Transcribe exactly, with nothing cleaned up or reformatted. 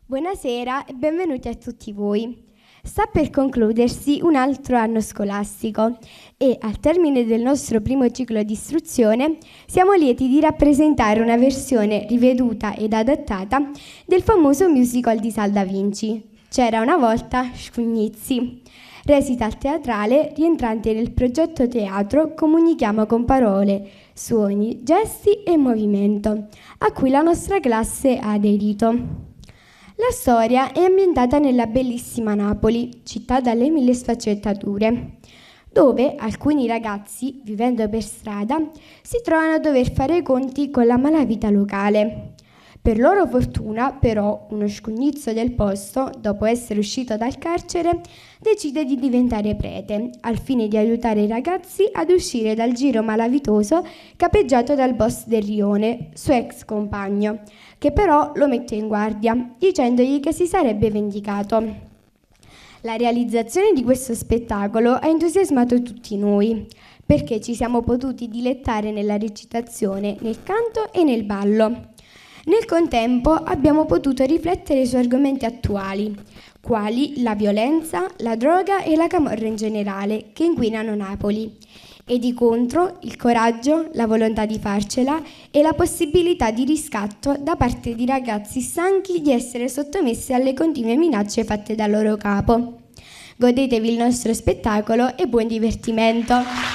Buonasera e benvenuti a tutti voi. Sta per concludersi un altro anno scolastico e al termine del nostro primo ciclo di istruzione siamo lieti di rappresentare una versione riveduta ed adattata del famoso musical di Salda Vinci. C'era una volta Scugnizzi, recital teatrale rientrante nel progetto teatro Comunichiamo con parole, suoni, gesti e movimento, a cui la nostra classe ha aderito. La storia è ambientata nella bellissima Napoli, città dalle mille sfaccettature, dove alcuni ragazzi, vivendo per strada, si trovano a dover fare i conti con la malavita locale. Per loro fortuna, però, uno scugnizzo del posto, dopo essere uscito dal carcere, decide di diventare prete, al fine di aiutare i ragazzi ad uscire dal giro malavitoso capeggiato dal boss del rione, suo ex compagno, che però lo mette in guardia, dicendogli che si sarebbe vendicato. La realizzazione di questo spettacolo ha entusiasmato tutti noi, perché ci siamo potuti dilettare nella recitazione, nel canto e nel ballo. Nel contempo abbiamo potuto riflettere su argomenti attuali, quali la violenza, la droga e la camorra in generale, che inquinano Napoli, e di contro il coraggio, la volontà di farcela e la possibilità di riscatto da parte di ragazzi stanchi di essere sottomessi alle continue minacce fatte dal loro capo. Godetevi il nostro spettacolo e buon divertimento!